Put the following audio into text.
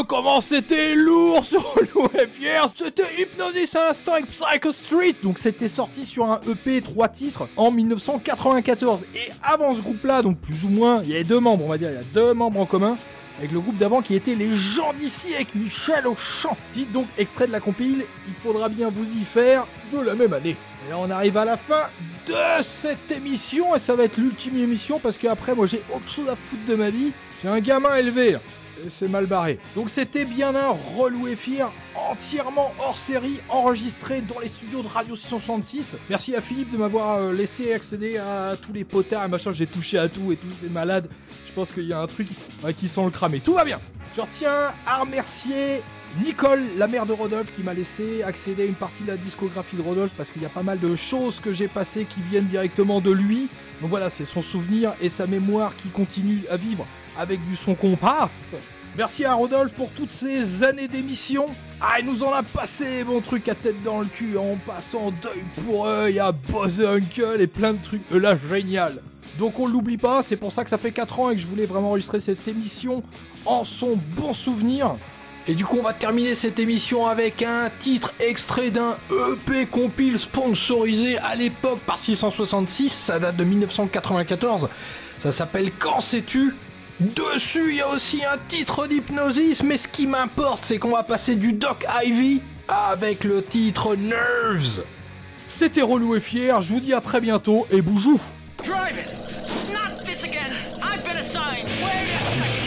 comment c'était lourd sur Relou FR. C'était Hypnosis à l'instant avec Psycho Street. Donc c'était sorti sur un EP 3 titres en 1994. Et avant ce groupe-là, donc plus ou moins, il y avait 2 membres, on va dire, il y a 2 membres en commun. Avec le groupe d'avant qui était Les Gens d'ici avec Michel Auchan. Titre donc extrait de la compile, il faudra bien vous y faire de la même année. Et là on arrive à la fin de cette émission et ça va être l'ultime émission parce qu'après moi j'ai autre chose à foutre de ma vie. J'ai un gamin élevé. Et c'est mal barré. Donc c'était bien un Relou FR entièrement hors série, enregistré dans les studios de Radio 666. Merci à Philippe de m'avoir laissé accéder à tous les potards et machin, j'ai touché à tout et tout, c'est malade. Je pense qu'il y a un truc qui sent le cramer. Tout va bien. Je retiens à remercier Nicole, la mère de Rodolphe, qui m'a laissé accéder à une partie de la discographie de Rodolphe parce qu'il y a pas mal de choses que j'ai passées qui viennent directement de lui. Donc voilà, c'est son souvenir et sa mémoire qui continue à vivre avec du son comparse. Merci à Rodolphe pour toutes ces années d'émission. Ah, il nous en a passé bon truc à tête dans le cul en passant d'œil pour œil à Buzz Uncle et plein de trucs là génial. Donc on l'oublie pas, c'est pour ça que ça fait 4 ans et que je voulais vraiment enregistrer cette émission en son bon souvenir. Et du coup on va terminer cette émission avec un titre extrait d'un EP compile sponsorisé à l'époque par 666, ça date de 1994, ça s'appelle Quand sais-tu ? Dessus il y a aussi un titre d'Hypnosis, mais ce qui m'importe c'est qu'on va passer du Doc Ivy avec le titre Nerves. C'était Relou et Fier, je vous dis à très bientôt et boujou. Drive it.